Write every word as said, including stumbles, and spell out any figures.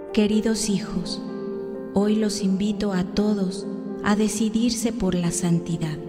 Queridos hijos, hoy los invito a todos a decidirse por la santidad.